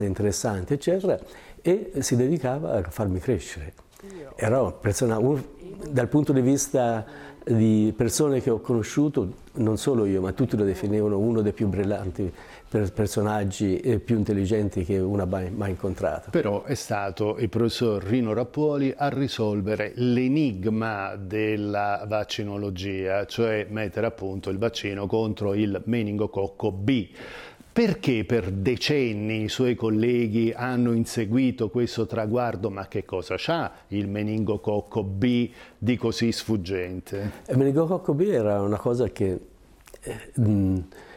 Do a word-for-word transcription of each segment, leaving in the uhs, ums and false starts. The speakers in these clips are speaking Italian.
interessanti, eccetera, e si dedicava a farmi crescere. Era una persona, un, dal punto di vista di persone che ho conosciuto, non solo io, ma tutti lo definivano uno dei più brillanti personaggi e più intelligenti che uno abbia mai incontrato. Però è stato il professor Rino Rappuoli a risolvere l'enigma della vaccinologia, cioè mettere a punto il vaccino contro il meningococco B. Perché per decenni i suoi colleghi hanno inseguito questo traguardo? Ma che cosa c'ha il meningococco B di così sfuggente? Il meningococco B era una cosa che eh, mh,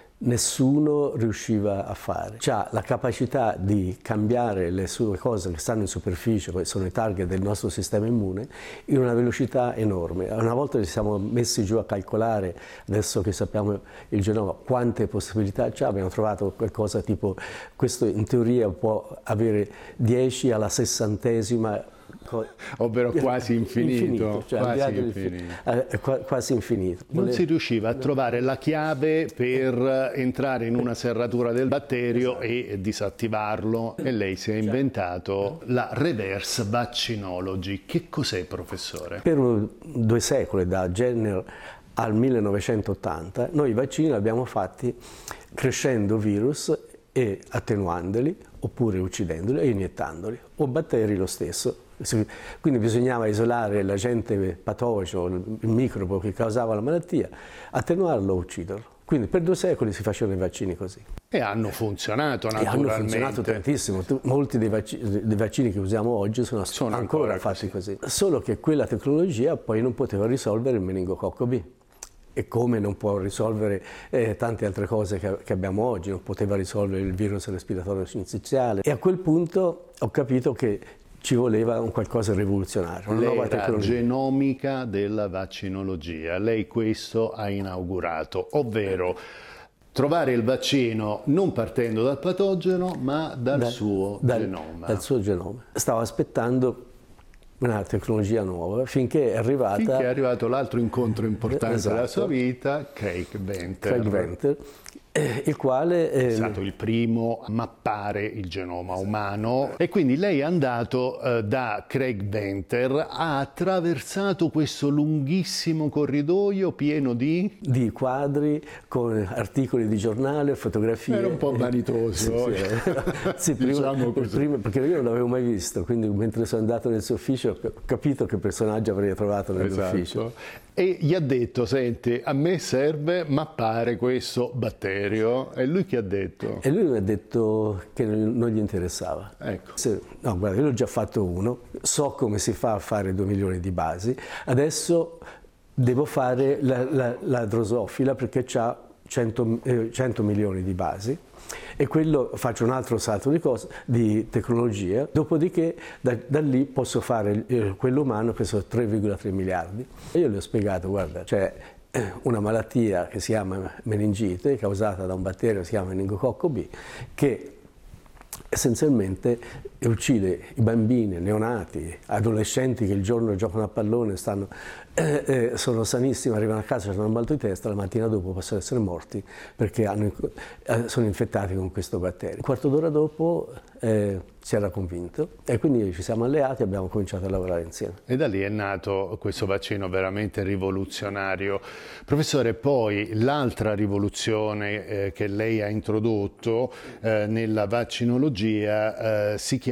nessuno riusciva a fare. C'ha la capacità di cambiare le sue cose che stanno in superficie, che sono i target del nostro sistema immune, in una velocità enorme. Una volta ci siamo messi giù a calcolare, adesso che sappiamo il genoma, quante possibilità c'ha, abbiamo trovato qualcosa tipo, questo in teoria può avere dieci alla sessantesima, ovvero quasi infinito, infinito, cioè, quasi, infinito. Eh, quasi infinito. Non si riusciva a trovare la chiave per entrare in una serratura del batterio, esatto, e disattivarlo, e lei si è inventato la reverse vaccinology. Che cos'è, professore? Per due secoli, da Jenner al millenovecentottanta, noi i vaccini li abbiamo fatti crescendo virus e attenuandoli, oppure uccidendoli e iniettandoli, o batteri lo stesso. Quindi bisognava isolare l'agente patogeno, il microbo che causava la malattia, attenuarlo o ucciderlo. Quindi per due secoli si facevano i vaccini così. E hanno funzionato naturalmente. E hanno funzionato tantissimo. Molti dei vaccini, dei vaccini che usiamo oggi sono, sono ancora, ancora fatti così. così. Solo che quella tecnologia poi non poteva risolvere il meningococco B. E come non può risolvere eh, tante altre cose che, che abbiamo oggi, non poteva risolvere il virus respiratorio syncytiale. E a quel punto ho capito che ci voleva un qualcosa di rivoluzionario, una nuova tecnologia. Genomica della vaccinologia, lei questo ha inaugurato, ovvero trovare il vaccino non partendo dal patogeno ma dal da, suo dal, genoma. Dal suo genoma. Stavo aspettando una tecnologia nuova finché è arrivata... Finché è arrivato l'altro incontro importante esatto, della sua vita, Craig Venter. Craig Venter, eh, il quale è stato il primo a mappare il genoma umano, e quindi lei è andato eh, da Craig Venter, ha attraversato quesso lunghissimo corridoio pieno di... di quadri con articoli di giornale, fotografie. Era un po' vanitoso. Sì, sì, sì, prima, diciamo così. Prima, perché io non l'avevo mai visto, quindi mentre sono andato nel suo ufficio ho capito che personaggio avrei trovato nell'ufficio. Esatto. E gli ha detto: senti, a me serve mappare questo batterio. E lui che ha detto? E lui mi ha detto che non gli interessava. Ecco. Se, no, guarda, io l'ho già fatto uno, so come si fa a fare due milioni di basi, adesso devo fare la, la, la drosofila perché ha cento, eh, cento milioni di basi, e quello faccio un altro salto di, cose, di tecnologia, dopodiché da, da lì posso fare eh, quello umano che sono tre virgola tre miliardi. E io le ho spiegato, guarda, cioè una malattia che si chiama meningite, causata da un batterio che si chiama meningococco B, che essenzialmente uccide i bambini, neonati, adolescenti che il giorno giocano a pallone, stanno, eh, eh, sono sanissimi, arrivano a casa, hanno un mal di testa, la mattina dopo possono essere morti perché hanno, eh, sono infettati con questo batterio. Un quarto d'ora dopo eh, si era convinto e quindi ci siamo alleati e abbiamo cominciato a lavorare insieme. E da lì è nato questo vaccino veramente rivoluzionario. Professore, poi l'altra rivoluzione eh, che lei ha introdotto eh, nella vaccinologia eh, si chiama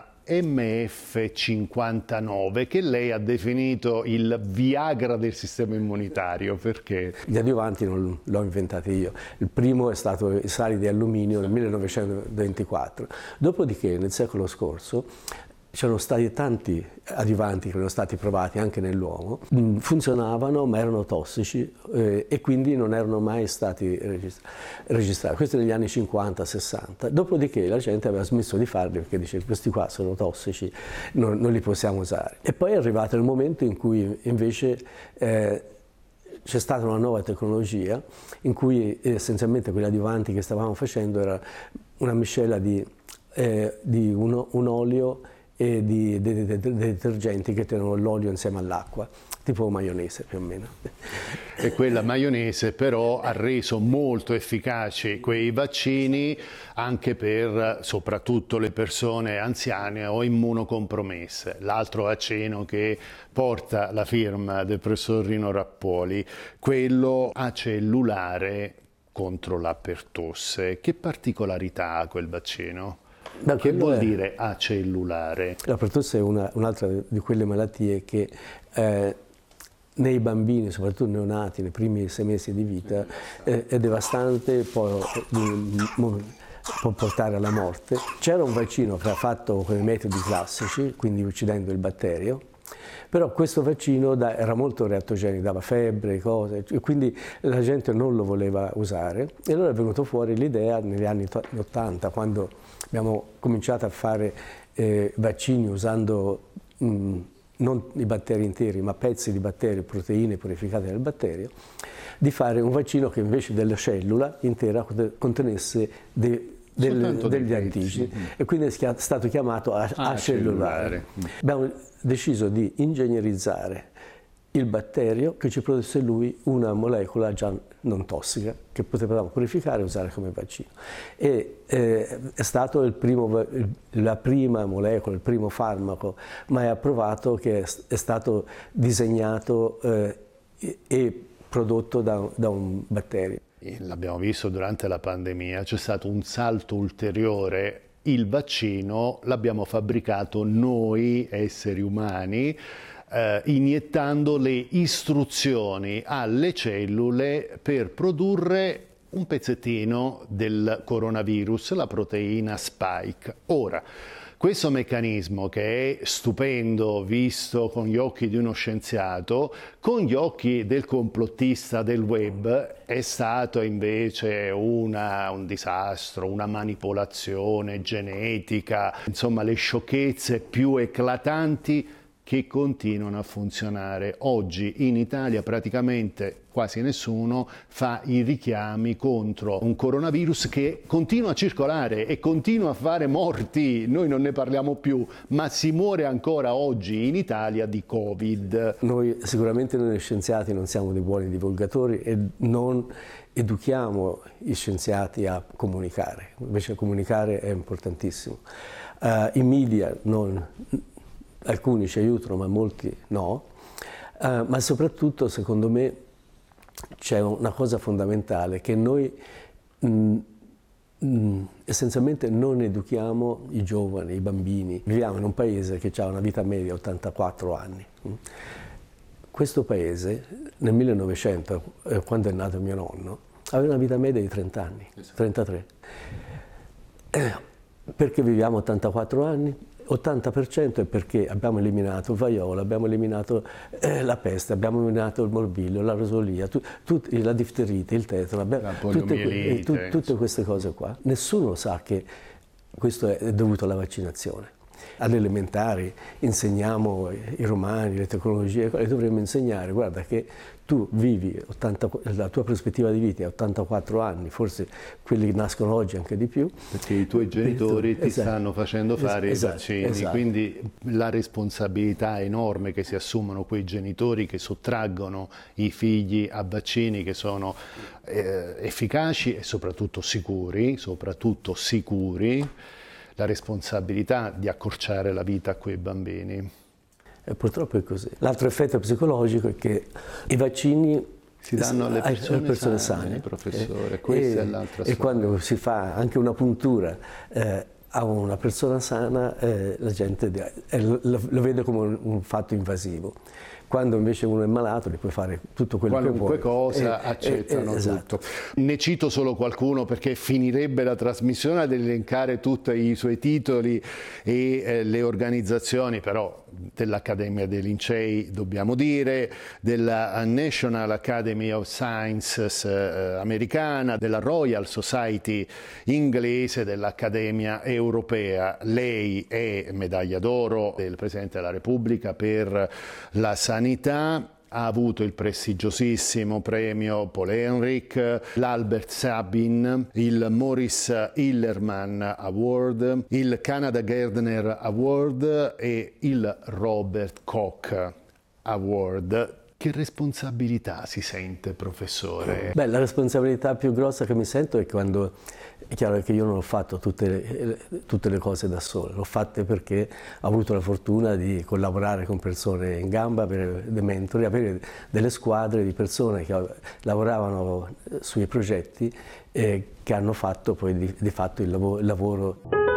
M F cinquantanove, che lei ha definito il Viagra del sistema immunitario. Perché? Gli adiuvanti non l'ho inventati io. Il primo è stato i sali di alluminio nel millenovecentoventiquattro. Dopodiché, nel secolo scorso, c'erano stati tanti adiuvanti che erano stati provati anche nell'uomo, funzionavano ma erano tossici eh, e quindi non erano mai stati registra registrati. Questo negli anni cinquanta sessanta. Dopodiché la gente aveva smesso di farli perché diceva: questi qua sono tossici, non, non li possiamo usare. E poi è arrivato il momento in cui invece eh, c'è stata una nuova tecnologia in cui essenzialmente quegli adiuvanti che stavamo facendo era una miscela di, eh, di un, un olio e di, di, di, di detergenti che tengono l'olio insieme all'acqua, tipo maionese più o meno. E quella maionese però ha reso molto efficaci quei vaccini anche per soprattutto le persone anziane o immunocompromesse. L'altro vaccino che porta la firma del professor Rino Rappuoli, quello acellulare contro la pertosse. Che particolarità ha quel vaccino? Da che vuol è... dire acellulare? La pertosse è una, un'altra di quelle malattie che eh, nei bambini, soprattutto neonati, nei primi sei mesi di vita, eh, è devastante, può, può portare alla morte. C'era un vaccino che era fatto con i metodi classici, quindi uccidendo il batterio, però questo vaccino da, era molto reattogenico, dava febbre, cose, e quindi la gente non lo voleva usare. E allora è venuto fuori l'idea negli anni ottanta, quando abbiamo cominciato a fare eh, vaccini usando mh, non i batteri interi, ma pezzi di batteri, proteine purificate dal batterio, di fare un vaccino che invece della cellula intera contenesse dei Del, degli antigeni, e quindi è stato chiamato acellulare. Abbiamo deciso di ingegnerizzare il batterio che ci produsse lui una molecola già non tossica che potevamo purificare e usare come vaccino. E eh, è stato il primo, la prima molecola, il primo farmaco mai approvato che è stato disegnato eh, e prodotto da, da un batterio. L'abbiamo visto durante la pandemia, c'è stato un salto ulteriore, il vaccino l'abbiamo fabbricato noi esseri umani, eh, iniettando le istruzioni alle cellule per produrre un pezzettino del coronavirus, la proteina spike. Ora, questo meccanismo, che è stupendo visto con gli occhi di uno scienziato, con gli occhi del complottista del web è stato invece una, un disastro, una manipolazione genetica, insomma le sciocchezze più eclatanti che continuano a funzionare. Oggi in Italia praticamente quasi nessuno fa i richiami contro un coronavirus che continua a circolare e continua a fare morti. Noi non ne parliamo più, ma si muore ancora oggi in Italia di Covid. Noi sicuramente noi scienziati non siamo dei buoni divulgatori e non educhiamo i scienziati a comunicare, invece comunicare è importantissimo. Uh, I media non... alcuni ci aiutano, ma molti no, uh, ma soprattutto secondo me c'è una cosa fondamentale, che noi mh, mh, essenzialmente non educhiamo i giovani, i bambini. Viviamo in un paese che ha una vita media di ottantaquattro anni. Questo paese nel millenovecento, eh, quando è nato mio nonno, aveva una vita media di trenta anni, trentatré. Eh, perché viviamo ottantaquattro anni? ottanta per cento è perché abbiamo eliminato il vaiolo, abbiamo eliminato eh, la peste, abbiamo eliminato il morbillo, la rosolia, tu, tu, la difterite, il tetano, abbiamo, tutte, tu, tutte queste cose qua. Nessuno sa che questo è dovuto alla vaccinazione. Alle elementari insegniamo i romani, le tecnologie, e dovremmo insegnare, guarda che tu vivi, ottanta, la tua prospettiva di vita è ottantaquattro anni, forse quelli nascono oggi anche di più. Perché i tuoi genitori ti esatto. stanno facendo fare esatto. i vaccini, esatto. quindi la responsabilità enorme che si assumono quei genitori che sottraggono i figli a vaccini che sono eh, efficaci e soprattutto sicuri, soprattutto sicuri, la responsabilità di accorciare la vita a quei bambini. E purtroppo è così. L'altro effetto psicologico è che i vaccini si danno alle persone, alle persone sane, sane, professore, e, questa e, è l'altra E quando si fa anche una puntura eh, a una persona sana, eh, la gente eh, lo, lo vede come un, un fatto invasivo. Quando invece uno è malato, gli puoi fare tutto quello qualunque che vuoi. cosa e, accettano e, e, esatto. tutto. Ne cito solo qualcuno perché finirebbe la trasmissione ad elencare tutti i suoi titoli e eh, le organizzazioni, però dell'Accademia dei Lincei dobbiamo dire, della National Academy of Sciences eh, americana, della Royal Society inglese, dell'Accademia europea. Lei è medaglia d'oro del Presidente della Repubblica per la sanità, ha avuto il prestigiosissimo premio Paul Ehrlich, l'Albert Sabin, il Morris Hillerman Award, il Canada Gairdner Award e il Robert Koch Award. Che responsabilità si sente, professore? Beh, la responsabilità più grossa che mi sento è quando è chiaro che io non ho fatto tutte le, tutte le cose da solo, l'ho fatte perché ho avuto la fortuna di collaborare con persone in gamba, avere dei mentori, avere delle squadre di persone che lavoravano sui progetti e che hanno fatto poi di, di fatto il lavoro. Il lavoro